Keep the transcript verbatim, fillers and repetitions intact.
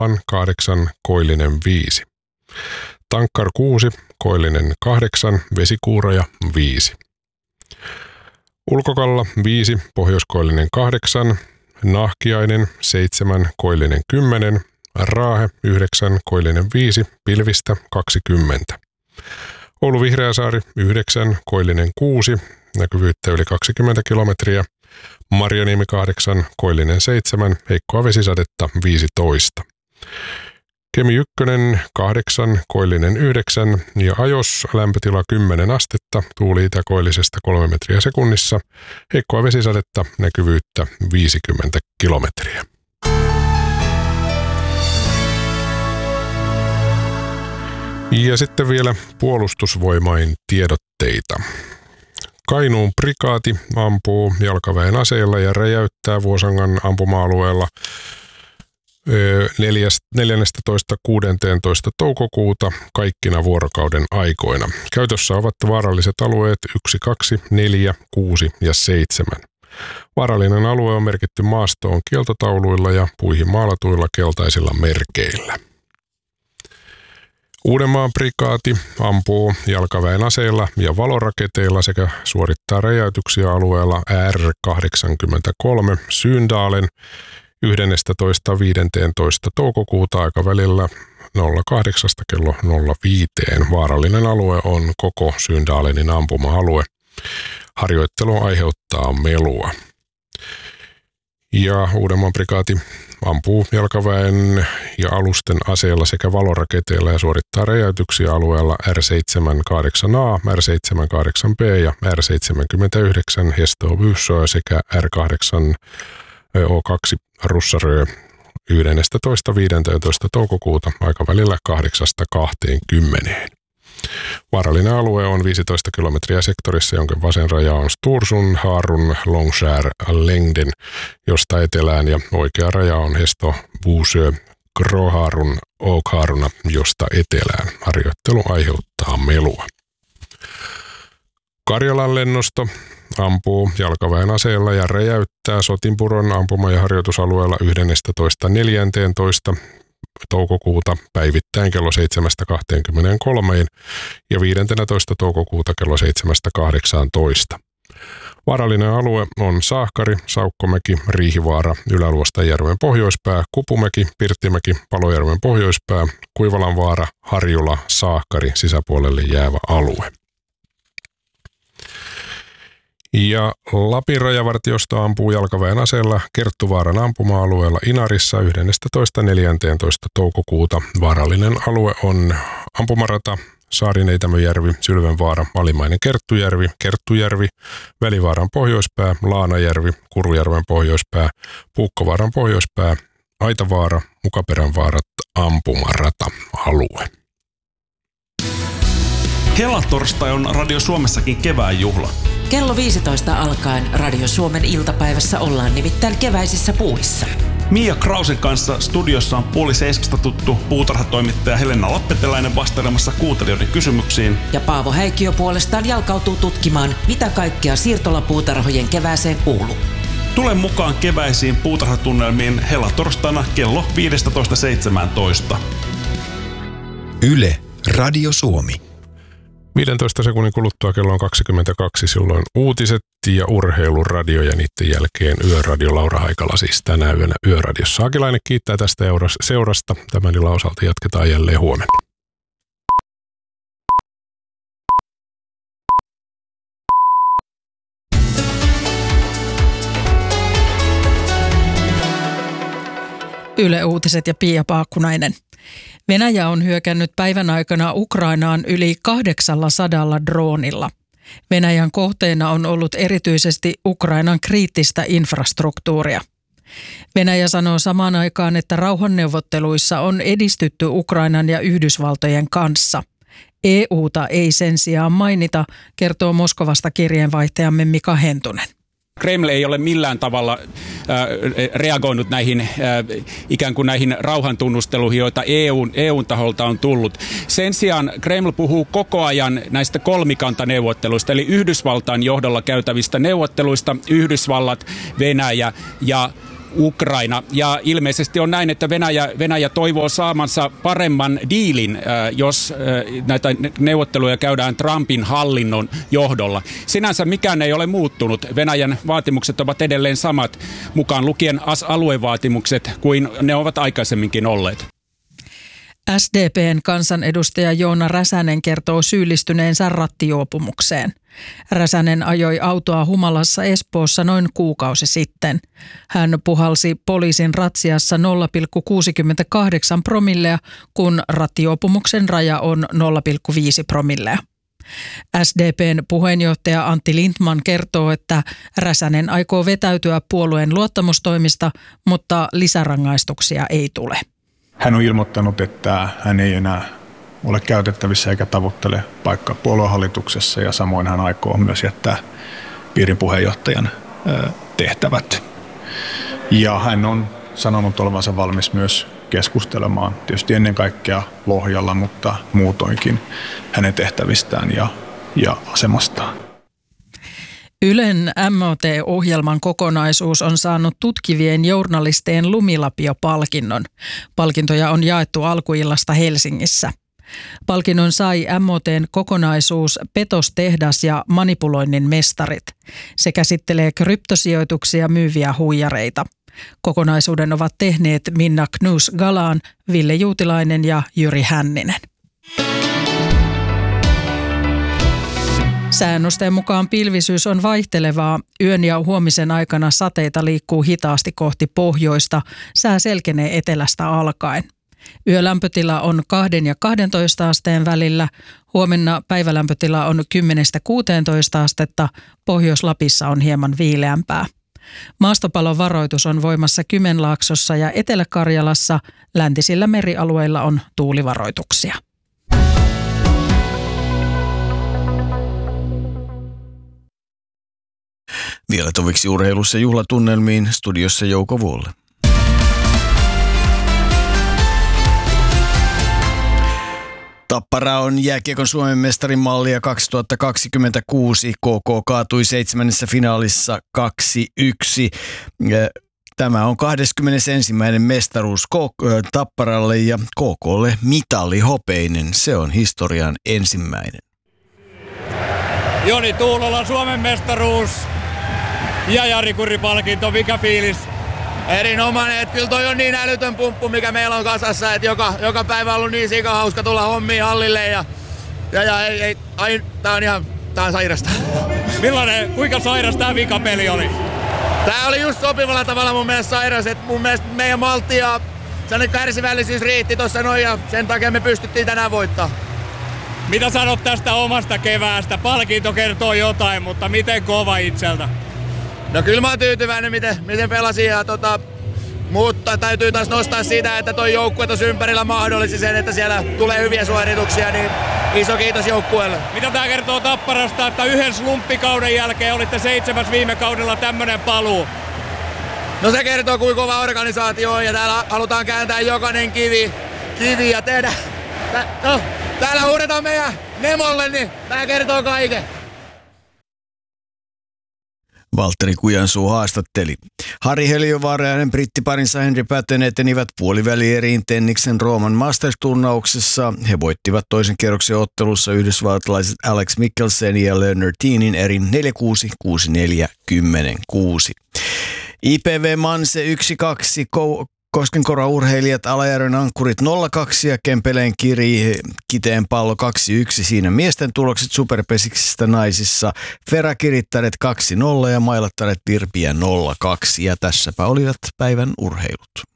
kahdeksan, koillinen viisi. Tankkar kuusi, koillinen kahdeksan, vesikuuroja viisi. Ulkokalla viisi, pohjoiskoillinen kahdeksan, Nahkiainen seitsemän, koillinen kymmenen, Raahe yhdeksän, koillinen viisi, pilvistä kaksikymmentä. Oulu Vihreäsaari yhdeksän, koillinen kuusi, näkyvyyttä yli kaksikymmentä kilometriä. Marjaniemi kahdeksan, koillinen seitsemän, heikkoa vesisadetta viisitoista. Kemi yksi kahdeksan, koillinen yhdeksän ja Ajos lämpötila kymmenen astetta, tuuli itäkoillisesta kolme metriä sekunnissa, heikkoa vesisadetta, näkyvyyttä viisikymmentä kilometriä. Ja sitten vielä puolustusvoimain tiedotteita. Kainuun prikaati ampuu jalkaväen aseella ja räjäyttää Vuosangan ampuma-alueella neljästoista kuusitoista toukokuuta kaikkina vuorokauden aikoina. Käytössä ovat vaaralliset alueet yksi, kaksi, neljä, kuusi ja seitsemän. Vaarallinen alue on merkitty maastoon kieltotauluilla ja puihin maalatuilla keltaisilla merkeillä. Uudenmaan prikaati ampuu jalkaväen aseilla ja valoraketeilla sekä suorittaa räjäytyksiä alueella R kahdeksankymmentäkolme Syyndalen yhdestoista viisitoista toukokuuta aikavälillä nolla kahdeksan kello nolla viisi. Vaarallinen alue on koko Syyndalenin ampuma-alue. Harjoittelu aiheuttaa melua. Ja Uudenmaan prikaati ampuu jalkaväen ja alusten aseella sekä valoraketeilla ja suorittaa räjäytyksiä alueella R seitsemänkymmentäkahdeksan A, R seitsemänkymmentäkahdeksan B ja R seitsemänkymmentäyhdeksän Hästö sekä R kahdeksan O kaksi Russarö yhdestoista viisitoista toukokuuta aikavälillä kahdeksasta kaksikymmentä. Vaarallinen alue on viisitoista kilometriä sektorissa, jonka vasen raja on Stursun, Haarun, Longskär, Längden, josta etelään ja oikea raja on Hesto, Buusö, Gråharun, Åkharuna, josta etelään. Harjoittelu aiheuttaa melua. Karjalan lennosto ampuu jalkaväen aseella ja räjäyttää Sotinpuron ampuma- ja harjoitusalueella yhdestoista neljästoista toukokuuta päivittäin kello seitsemästä kahteenkymmeneenkolmeen ja viidestoista toukokuuta kello seitsemästä kahdeksaantoista. Vaarallinen alue on Saahkari, Saukkomäki, Riihivaara, Ylä-Luostajärven pohjoispää, Kupumäki, Pirttimäki, Palojärven pohjoispää, Kuivalanvaara, Harjula, Saahkari, sisäpuolelle jäävä alue. Ja Lapin rajavartiosto ampuu jalkaväen aseella Kerttuvaaran ampuma-alueella Inarissa yhdestoista neljästoista toukokuuta. Vaarallinen alue on ampumarata, Saarineitämöjärvi, Sylvänvaara, Alimainen Kerttujärvi, Kerttujärvi, Välivaaran pohjoispää, Laanajärvi, Kurujärven pohjoispää, Puukkovaaran pohjoispää, Aitavaara, Mukaperänvaarat, ampumarata-alue. Helatorstai on Radio Suomessakin kevään juhla. Kello viisitoista alkaen Radio Suomen iltapäivässä ollaan nimittäin keväisissä puuhissa. Mia Krausen kanssa studiossa on puoli seiskasta tuttu puutarhatoimittaja Helena Lappeteläinen vastailemassa kuuntelijoiden kysymyksiin. Ja Paavo Häikkiö puolestaan jalkautuu tutkimaan, mitä kaikkea siirtolapuutarhojen kevääseen kuuluu. Tule mukaan keväisiin puutarhatunnelmiin helatorstaina kello viisitoista seitsemäntoista. Yle, Radio Suomi. viidentoista sekunnin kuluttua kello on kaksikymmentäkaksi, silloin uutiset ja urheiluradio ja niiden jälkeen Yöradio. Laura Haikala siis tänä yönä Yöradiossa. Akilainen kiittää tästä seurasta. Tämän illan osalta jatketaan jälleen huomenna. Yle Uutiset ja Pia Paakkunainen. Venäjä on hyökännyt päivän aikana Ukrainaan yli kahdeksansataa droonilla. Venäjän kohteena on ollut erityisesti Ukrainan kriittistä infrastruktuuria. Venäjä sanoo samaan aikaan, että rauhanneuvotteluissa on edistytty Ukrainan ja Yhdysvaltojen kanssa. E U:ta ei sen sijaan mainita, kertoo Moskovasta kirjeenvaihtajamme Mika Hentunen. Kreml ei ole millään tavalla äh, reagoinut näihin äh, ikään kuin näihin rauhantunnusteluihin, joita E U:n, E U:n taholta on tullut. Sen sijaan Kreml puhuu koko ajan näistä kolmikantaneuvotteluista, eli Yhdysvaltain johdolla käytävistä neuvotteluista, Yhdysvallat, Venäjä ja Ukraina. Ja ilmeisesti on näin, että Venäjä, Venäjä toivoo saamansa paremman diilin, jos näitä neuvotteluja käydään Trumpin hallinnon johdolla. Sinänsä mikään ei ole muuttunut. Venäjän vaatimukset ovat edelleen samat, mukaan lukien aluevaatimukset, kuin ne ovat aikaisemminkin olleet. S D P:n kansanedustaja Joona Räsänen kertoo syyllistyneensä rattijuopumukseen. Räsänen ajoi autoa humalassa Espoossa noin kuukausi sitten. Hän puhalsi poliisin ratsiassa nolla pilkku kuusikymmentäkahdeksan promillea, kun rattijuopumuksen raja on nolla pilkku viisi promillea. S D P:n puheenjohtaja Antti Lindtman kertoo, että Räsänen aikoo vetäytyä puolueen luottamustoimista, mutta lisärangaistuksia ei tule. Hän on ilmoittanut, että hän ei enää ole käytettävissä eikä tavoittele paikkaa puoluehallituksessa ja samoin hän aikoo myös jättää piirin puheenjohtajan tehtävät. Ja hän on sanonut olevansa valmis myös keskustelemaan tietysti ennen kaikkea Lohjalla, mutta muutoinkin hänen tehtävistään ja, ja asemastaan. Ylen M O T-ohjelman kokonaisuus on saanut tutkivien journalistien Lumilapio-palkinnon. Palkintoja on jaettu alkuillasta Helsingissä. Palkinnon sai M O T:n kokonaisuus Petostehdas ja manipuloinnin mestarit. Se käsittelee kryptosijoituksia myyviä huijareita. Kokonaisuuden ovat tehneet Minna Knus-Galaan, Ville Juutilainen ja Jyri Hänninen. Säännösten mukaan pilvisyys on vaihtelevaa. Yön ja huomisen aikana sateita liikkuu hitaasti kohti pohjoista. Sää selkenee etelästä alkaen. Yölämpötila on kahden ja kahdentoista asteen välillä. Huomenna päivälämpötila on kymmenestä kuuteentoista astetta. Pohjois-Lapissa on hieman viileämpää. Maastopalon varoitus on voimassa Kymenlaaksossa ja Etelä-Karjalassa. Läntisillä merialueilla on tuulivaroituksia. Vielä toviksi urheilussa juhlatunnelmiin, studiossa Jouko Vuolle. Tappara on jääkiekon Suomen mestarin mallia kaksituhattakaksikymmentäkuusi. K K kaatui seitsemännessä finaalissa kaksi yksi. Tämä on kaksikymmentäensimmäinen mestaruus Tapparalle ja K K:lle mitali hopeinen. Se on historian ensimmäinen. Joni Tuulola Suomen mestaruus ja Jari Kurri-palkinto, mikä fiilis? Erinomainen, että kyllä toi on niin älytön pumppu, mikä meillä on kasassa, että joka, joka päivä on ollut niin sika hauska tulla hommiin hallille ja, ja, ja ei, ei, ai, tää on ihan, tää on sairasta. Millainen, kuinka sairas tää vikapeli oli? Tää oli just sopivalla tavalla mun mielestä sairas, että mun mielestä meidän maltti ja sellainen kärsivällisyys riitti tossa noin ja sen takia me pystyttiin tänään voittaa. Mitä sanot tästä omasta keväästä? Palkinto kertoo jotain, mutta miten kova itseltä? No kyllä mä oon tyytyväinen, miten, miten pelasin, ja tota, mutta täytyy taas nostaa siitä, että toi joukkue tuossa ympärillä mahdollisi sen, että siellä tulee hyviä suorituksia, niin iso kiitos joukkueelle. Mitä tää kertoo Tapparasta, että yhden slumppikauden jälkeen olitte seitsemäs viime kaudella tämmönen paluu? No se kertoo, kuinka kova organisaatio on, ja täällä halutaan kääntää jokainen kivi, kivi ja tehdä. Tä, no, täällä huudetaan meidän Nemolle, niin tää kertoo kaiken. Valtteri Kujansuu haastatteli. Harri Heliövaara ja hänen brittiparinsa Henry Patten etenivät puolivälieriin Tenniksen Rooman Masters-turnauksessa. He voittivat toisen kierroksen ottelussa yhdysvaltalaiset Alex Mickelsen ja Leonard Tienin erin neljä kuusi, kuusi neljä, kymmenen kuusi. I P V Manse yksi kaksi, Koskenkorva-urheilijat Alajärven ankkurit nolla kaksi ja Kempeleen Kiri Kiteen pallo kaksi yksi. Siinä miesten tulokset superpesiksistä naisissa. Ferakirittaret kaksi nolla ja Mailattaret Virpiä nolla kaksi. Ja tässäpä olivat päivän urheilut.